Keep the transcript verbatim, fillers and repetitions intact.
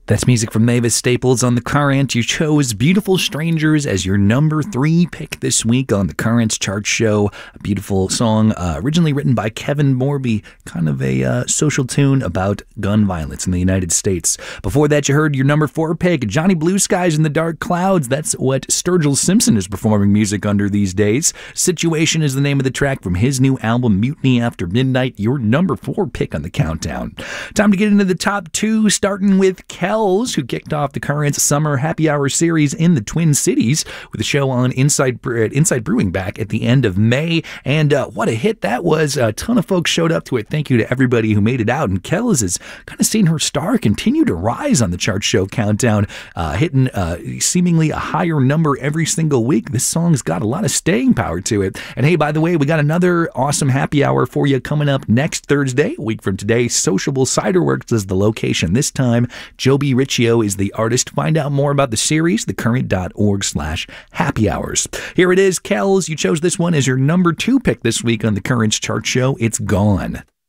That's music from Mavis Staples on The Current. You chose Beautiful Strangers as your number three pick this week on The Current's chart show. A beautiful song uh, originally written by Kevin Morby, kind of a uh, social tune about gun violence in the United States. Before that, you heard your number four pick, Johnny Blue Skies and the Dark Clouds. That's what Sturgill Simpson is performing music under these days. Situation is the name of the track from his new album, Mutiny After Midnight, your number four pick on the countdown. Time to get into the top two, starting with Kel, who kicked off the Current's Summer Happy Hour series in the Twin Cities with a show on Inside Inside Brewing back at the end of May. And uh, what a hit that was. A ton of folks showed up to it. Thank you to everybody who made it out. And Kells has kind of seen her star continue to rise on the chart show countdown, uh, hitting uh, seemingly a higher number every single week. This song's got a lot of staying power to it. And hey, by the way, we got another awesome happy hour for you coming up next Thursday, a week from today. Sociable Cider Works is the location. This time, Joby Riccio is the artist. Find out more about the series, thecurrent.org slash happy hours. Here it is, Kells. You chose this one as your number two pick this week on the Current's chart show. It's Gone.